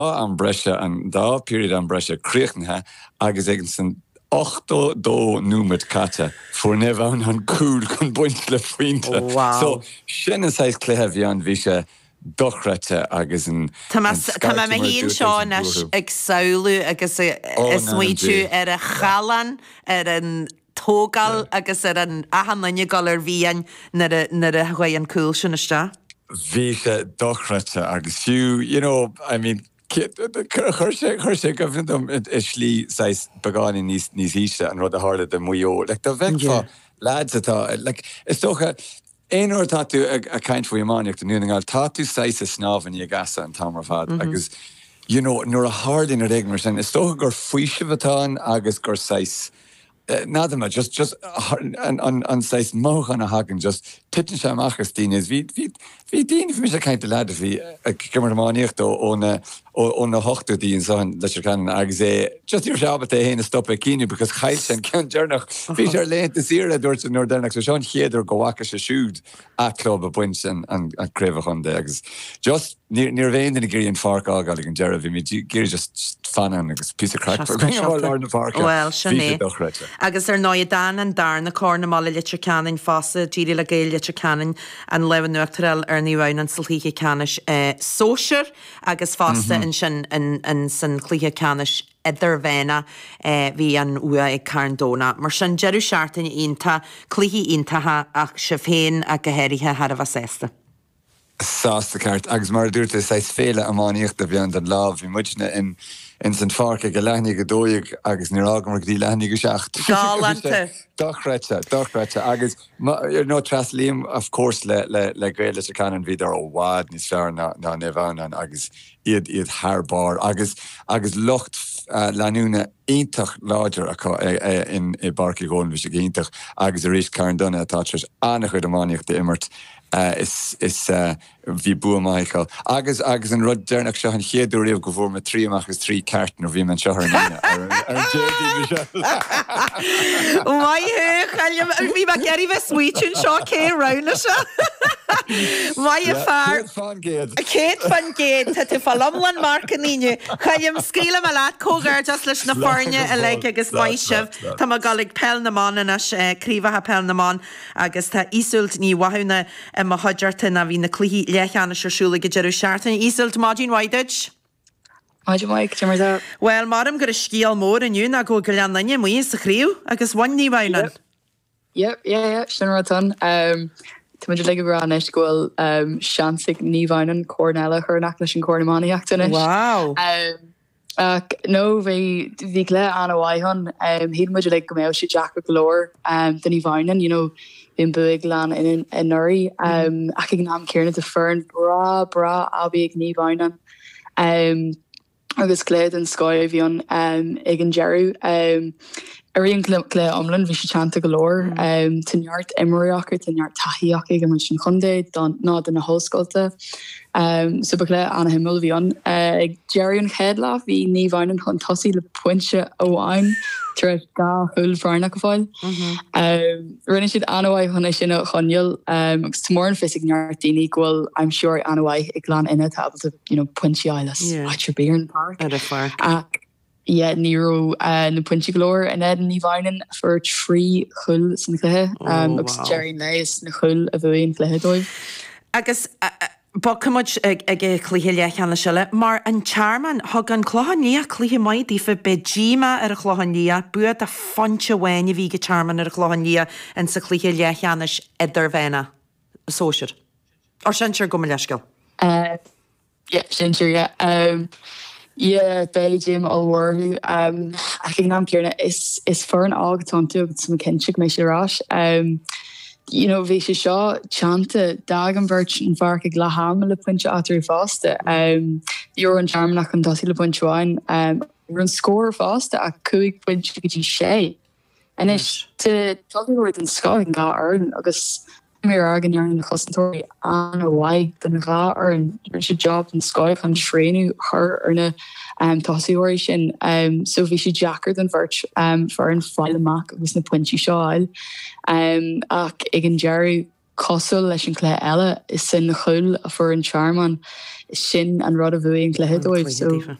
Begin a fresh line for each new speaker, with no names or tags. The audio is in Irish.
an breise an dá period an breise críochnathe agus ag san 8 númid caite for nebh an cúl chun buint le faointe. So sin is éis cléthe bhí an bhí sé dochrete agus an
Tá mé híonn seán ag saoú agus is muoitiú ar a chalan ar an tógal agus ar an ahananne galar bhíon nar a chuid an cúil sin iste.
Bhí sé dochrete agus fiú, I mean, chuir sé go bhindum is slí sais begáin níos híise an rud a hála de muo. Like the bheitfá lads atá, like is tócha éonúir táú a caint faoi máneach den nuúnaáil táú sais a snáhan í a gasa an tamar fad agus nuair a hardin a réigmar sin is tócha gur fuiise bhatáin agus gur sais nádama just an sais móchan a hagan just titan sem achas tíine is hí dín fi sé caint lead a bhí cimar máíocht ó na hochtú dín san leis can agus just íor seabat é héna stop a cíine because chail sin cean dearnach bhí sé léint is ire dúirt an Northernach so seán chéidir go bhacha sé siúd a club a buint sin an créomh chun de agus just níor bhéin in gurí an farc ágáil an dearh bhí mí gurí just fanan agus pí crack na farc.
Well, sinné. Agus náid dan an darna córna mála litir canin fása díri le gail litir canin an lehan nuachtaril ar níhain an sulthaí canis sóisiir agus fásta in sin an san clíthe canis idir bhéna bhí an ua ag cairndóna. Mar sin jeú seaartain ionta clíthe iontathe ach se féin a gohéirithe har a bh sésta.
Sásta ceart agus mar dúirta is féile amáíocht a bhean an láh hí muidna in san farca go leithnig go dóigh agus ní ágamar go dtí leithnig go seacht.
Gáilanta.
Dochrete agus nó tras líam of course le gaile a canan bhí ar ó bhád níos fear ná nebhanan agus iad tharbár agus lucht leanúna ionintach láidir in barcaí gáin bhí sé ionintach agus a rís cairndonna atá tris annach chuid amáíocht de immert is bhí buamáichail. Agus an rud dearnach se an chéadú riamh go bhór me tríamach agus trí ceartan ó bhí man seo ar
bhí me geirí bheith smuitiún seo cé rana se. Mai a fear Céad fan géad tá tú falomlan marca níine chaim scíla me leat cógar just leis na farne a le agus maisih tá má galig pel naán inas críomhathe pel naán agus tá ísúlt ní wathúna má haidirta na bhí na cluí lechanna sersúla go dearú seaartain ísúlt mádín Waidid? Well, marm gur a scíal mór aniu a go leannaine muon sa chríú agus bhain ní bhainan.
Yep, sin ratán. Tá muidir le go an ghfuil seansaigh níomhhainan córnela chur nach leis an córnamáíachtanis.
Wow!
No, bhí le anna bhaithan, híad muidir le go méil si Jack golóir den níomhhainan, bhíon buig lean in nuirí ach ag nám céarna de fern bra abí ag níomhhainan. Agus cléad an scoil bhíon ag an jeú. Aríon clé omlan bhí sé teanta golóir tunneart imíachar tunneart taíach ag an sin chundé ná den na hóscoilte. So ba clé anna himil bhíon ag Jerry an chéadla bhí níomhhainan chun tosaí le puinte óháin tar gá thul bhharna go fáil. Rinne siad anhaid chuna sinna chuneal agus mór an fisig neart daoine ghfuil I'm sure anhaid ag glán ina tabalta puinte eiles Bearn Park. Yeah, Nero na puinte glóir in Ed níomhhainan for 3 chuil san chluthe agus Jerry Nays na chuil a bhfuin chluthe dóibh.
Agus ba cumid ag chluthe lechanna seile, mar an charman thug an chláhanníí chluthe maidí fa bedíma ar a chláhanníí buad a fonte bhaine bhí go charman ar a chláhanníí an sa chluthe lechannis idir bhéna sóisiir. Or sin seir go me leiscail?
Sin seir, yeah, Belgium allwar. I think I'm clear is for an agatón to some kinship me rás. Vi sé seo chanta dagan virt an farc ag laham le puinte atú fásta. You're an charmnach an dosí le puintháin. We're an score fásta a 2 puinte go dtí 6. And is to talking an scoring gá earn agus mé agan ar na chosantóirí an bhaid den gá ar an job an scoil an tréú thur ar na tosaíoirí sin. So bhí sé Jackar den bhirt for an fáil amach agus na puintí seáil. Ach ag an Jerry cosúil leis an clé eile is sin na chuil a fu an charman is sin an rud a bhuaí an cléhédóibh so